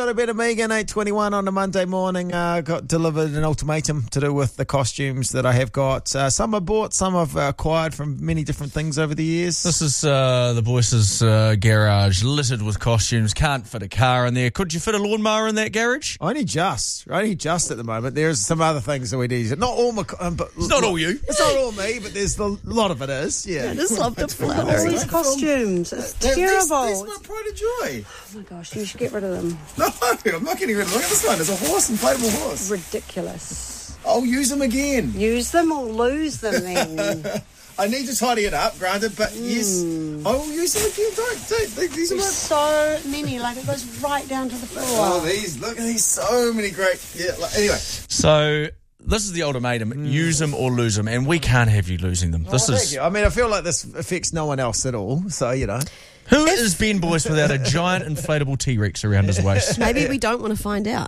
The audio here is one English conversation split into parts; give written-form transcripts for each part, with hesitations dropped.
Got a bit of Megan, 8:21 on a Monday morning. Got delivered an ultimatum to do with the costumes that I have got. Some I've bought, some I've acquired from many different things over the years. This is the Boyce's garage, littered with costumes. Can't fit a car in there. Could you fit a lawnmower in that garage? Only just at the moment. There's some other things that we need. Not all my... but it's not all you. It's not all me, but there's a lot of it is. Yeah. I just love the flutter. All these costumes. It's terrible. This is my pride and joy. Oh my gosh, you should get rid of them. No, I'm not getting rid of them. Look at this one. It's a horse, inflatable horse. Ridiculous. I'll use them again. Use them or lose them then. I need to tidy it up, granted, but yes, I will use them again. Don't. These are There's so many, like it goes right down to the floor. Oh, look at these, so many great. Yeah, anyway. So this is the ultimatum: use them or lose them, and we can't have you losing them. Thank you. I mean, I feel like this affects no one else at all, so you know. Who is Ben Boyce without a giant inflatable T-Rex around his waist? Maybe we don't want to find out.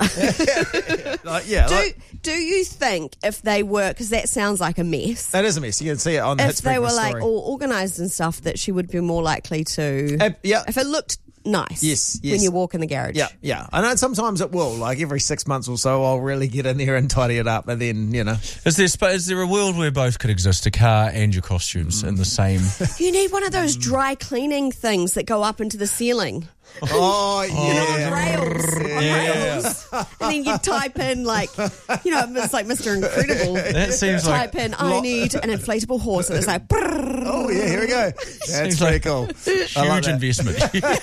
Do you think if they were, because that sounds like a mess. That is a mess. You can see it on the if they were like all organised and stuff, that she would be more likely to. If it looked nice. Yes. When you walk in the garage. Yeah. I know sometimes it will. Like every 6 months or so, I'll really get in there and tidy it up, and then you know. Is there a world where both could exist, a car and your costumes in the same? You need one of those dry cleaning things that go up into the ceiling. Oh, yeah. On rails. And then you type in, like, it's like Mr. Incredible. That seems type in, I need an inflatable horse. And it's like, brrr. Oh, yeah, here we go. That's pretty cool. Huge investment.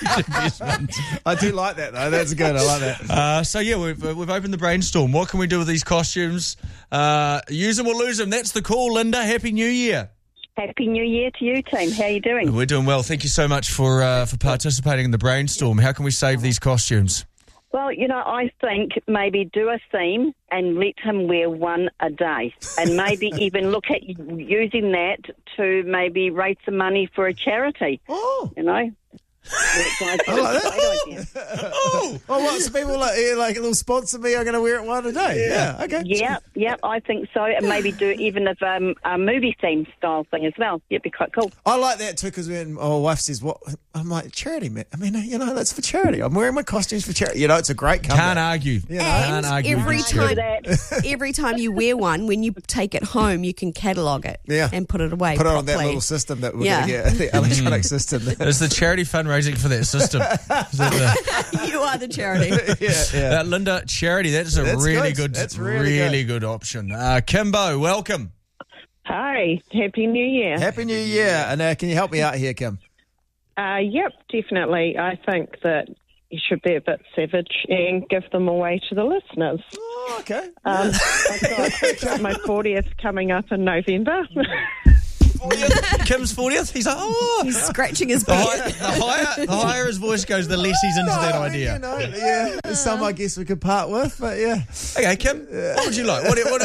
I do like that, though. That's good. I like that. We've opened the brainstorm. What can we do with these costumes? Use them or lose them. That's the call, Linda. Happy New Year. Happy New Year to you, team. How are you doing? We're doing well. Thank you so much for participating in the brainstorm. How can we save these costumes? Well, I think maybe do a theme and let him wear one a day, and maybe even look at using that to maybe raise some money for a charity. Oh, I like that. What? So people like it'll sponsor me. I'm going to wear it one a day. Yeah. Okay. Yeah. I think so, and maybe do even a movie theme style thing as well. It'd be quite cool. I like that too, because when my wife says, "What?" I'm like, "Charity, man. I mean, that's for charity. I'm wearing my costumes for charity. It's a great comeback." Can't argue. And every time you wear one, when you take it home, you can catalogue it and put it away. Put it on that little system that we're going to get, the electronic system. Is the charity fundraising for that system? You are the charity. Yeah. Linda, charity, that's really good. That's really good option. Kimbo, welcome. Hi, Happy New Year. Happy New Year. And can you help me out here, Kim? Yep, definitely. I think that you should be a bit savage and give them away to the listeners. Oh, okay. I've got my 40th coming up in November. Kim's 40th. He's like, he's scratching his beard. The higher his voice goes, the less he's into that idea. There's some I guess we could part with, but yeah. Okay, Kim, what would you like?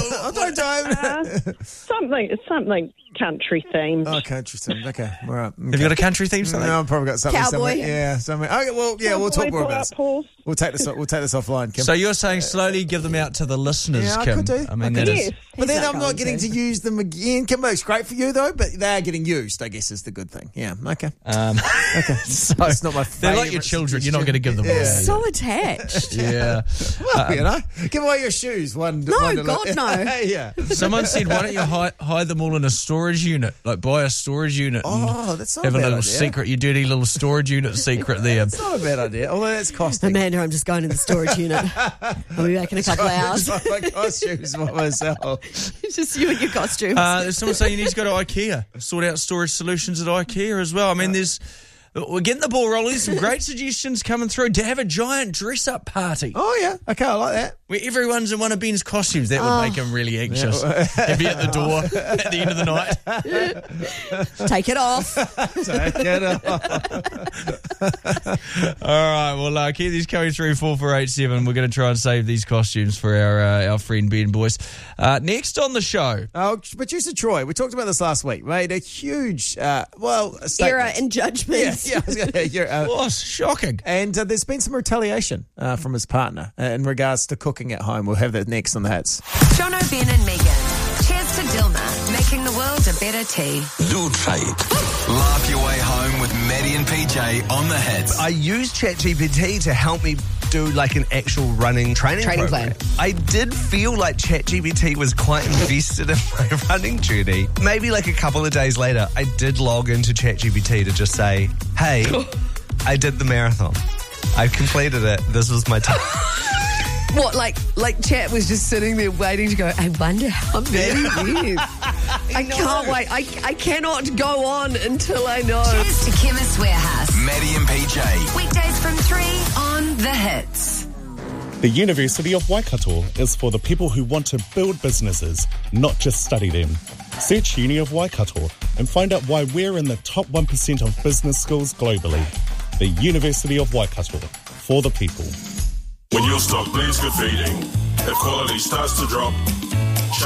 Something country themed. Oh, country themed. Okay, all right. Have you got a country theme? Something? No, I've probably got something. Cowboy. Something. Okay, we'll talk more about this. We'll take this offline, Kim. So you're saying slowly give them out to the listeners, Kim? I could do. I mean, that is. But then I'm not getting to use them again. Kimbo, it's great for you though, but they are getting used, I guess, is the good thing. Yeah, okay. Okay. So it's not my favourite. They're like your children. You're not going to give them away. So attached. Yeah. Well, give away your shoes. No, God, no. Yeah. Someone said, why don't you hide them all in a storage unit? Like buy a storage unit. Oh, that's not have a bad little idea. secret, your dirty little storage unit secret there. That's not a bad idea, although that's costing. Amanda, I'm just going to the storage unit. I'll be back in a couple of hours. My costumes by myself. It's just you and your costumes. There's someone saying you need to go to IKEA, sort out storage solutions at IKEA as well. I mean, we're getting the ball rolling. Some great suggestions coming through. To have a giant dress-up party. Oh, yeah. Okay, I like that. Where everyone's in one of Ben's costumes. That would make him really anxious. He'd be at the door at the end of the night. Take it off. Take it off. All right, well, keep these coming through, 4487. We're going to try and save these costumes for our friend Ben Boyce. Next on the show. Producer Troy, we talked about this last week, made a huge, statement. Error in judgment. Shocking. And there's been some retaliation from his partner in regards to cooking at home. We'll have that next on the Hits. Jono, Ben and Megan. Cheers to Dilma, making the world a better tea. Zurzeit. Laugh your way home with Maddie and PJ on the Hits. I use ChatGPT to help me do like an actual running training program. plan. I did feel like ChatGPT was quite invested in my running journey. Maybe like a couple of days later, I did log into ChatGPT to just say, hey, I did the marathon. I completed it. This was my time. What, like Chat was just sitting there waiting to go, I wonder how many years. I can't wait. I cannot go on until I know. Cheers to Chemist Warehouse. Maddie and PJ. Weekdays from 3 on The Hits. The University of Waikato is for the people who want to build businesses, not just study them. Search Uni of Waikato and find out why we're in the top 1% of business schools globally. The University of Waikato, for the people. When your stock bleeds good feeding, if quality starts to drop,